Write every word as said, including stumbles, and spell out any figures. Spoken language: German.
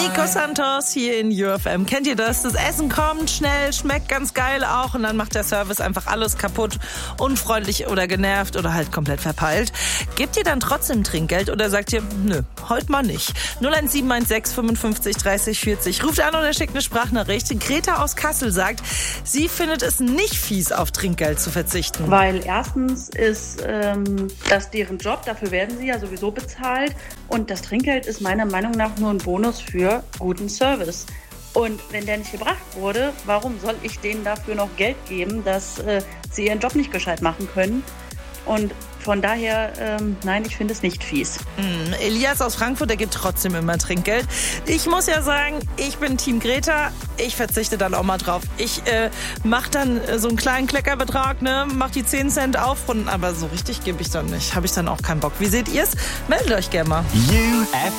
Nico Santos hier in U F M. Kennt ihr das? Das Essen kommt schnell, schmeckt ganz geil auch und dann macht der Service einfach alles kaputt, unfreundlich oder genervt oder halt komplett verpeilt. Gebt ihr dann trotzdem Trinkgeld oder sagt ihr, nö, heute mal nicht? null eins sieben eins sechs fünfundfünfzig dreißig vierzig. Ruft an oder schickt eine Sprachnachricht. Greta aus Kassel sagt, sie findet es nicht fies, auf Trinkgeld zu verzichten. Weil erstens ist ähm, das deren Job, dafür werden sie ja sowieso bezahlt. Und das Trinkgeld ist meiner Meinung nach nur ein Bonus für guten Service. Und wenn der nicht gebracht wurde, warum soll ich denen dafür noch Geld geben, dass äh, sie ihren Job nicht gescheit machen können? Und von daher, ähm, nein, ich finde es nicht fies. Mm, Elias aus Frankfurt, der gibt trotzdem immer Trinkgeld. Ich muss ja sagen, ich bin Team Greta. Ich verzichte dann auch mal drauf. Ich äh, mache dann äh, so einen kleinen Kleckerbetrag, ne, mach die zehn Cent aufrunden, aber so richtig gebe ich dann nicht. Habe ich dann auch keinen Bock. Wie seht ihr's? Meldet euch gerne mal. U F